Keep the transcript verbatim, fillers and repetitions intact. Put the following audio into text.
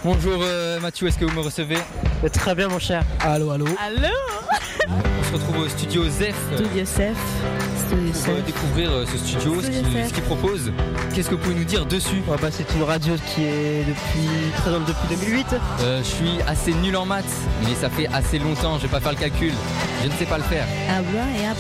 Bonjour euh, Mathieu, est-ce que vous me recevez? Très bien mon cher. Allô, allô. Allô. On se retrouve au studio Zef euh, Studio Zef. Studio pour euh, Zef. découvrir euh, ce studio, ce Studio qu'il Zef. ce qu'il propose. Qu'est-ce que vous pouvez nous dire dessus? Ouais, bah, c'est une radio qui est depuis présente depuis deux mille huit. Euh, Je suis assez nul en maths, mais ça fait assez longtemps, je vais pas faire le calcul. Je ne sais pas le faire. Habla et